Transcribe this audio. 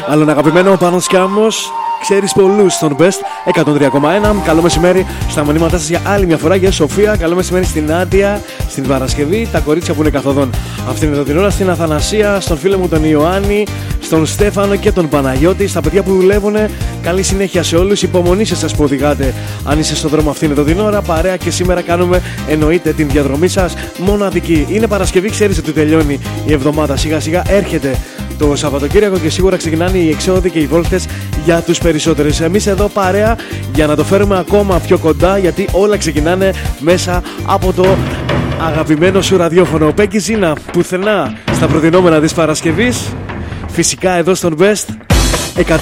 Άλλον αγαπημένο ο Πάνος Κάμος. Ξέρεις πολλούς στον Best 103,1. Καλό μεσημέρι στα μηνύματά σας για άλλη μια φορά. Για Σοφία, καλό μεσημέρι στην Νάντια, στην Παρασκευή, τα κορίτσια που είναι καθοδόν αυτήν εδώ την ώρα, στην Αθανασία, στον φίλο μου τον Ιωάννη, στον Στέφανο και τον Παναγιώτη, στα παιδιά που δουλεύουν. Καλή συνέχεια σε όλους. Υπομονή σε σας που οδηγάτε αν είσαι στον δρόμο αυτήν εδώ την ώρα. Παρέα και σήμερα κάνουμε εννοείται την διαδρομή σας μοναδική. Είναι Παρασκευή, ξέρεις ότι τελειώνει η εβδομάδα. Σιγά σιγά έρχεται το Σαββατοκύριακο και σίγουρα ξεκινάνε οι εξόδοι και οι βόλτες για τους περισσότερους. Εμείς εδώ παρέα για να το φέρουμε ακόμα πιο κοντά, γιατί όλα ξεκινάνε μέσα από το αγαπημένο σου ραδιόφωνο. Πέγκη Ζήνα, πουθενά στα προτινόμενα της Παρασκευής. Φυσικά εδώ στον Best